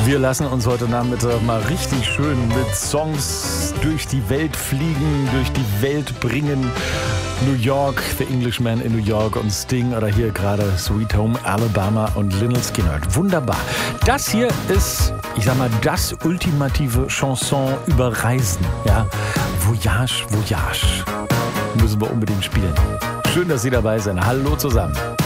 Wir lassen uns heute Nachmittag mal richtig schön mit Songs durch die Welt fliegen, durch die Welt bringen. New York, The Englishman in New York und Sting oder hier gerade Sweet Home Alabama und Lynyrd Skynyrd. Wunderbar. Das hier ist, ich sag mal, das ultimative Chanson über Reisen. Ja, Voyage, Voyage. Müssen wir unbedingt spielen. Schön, dass Sie dabei sind. Hallo zusammen.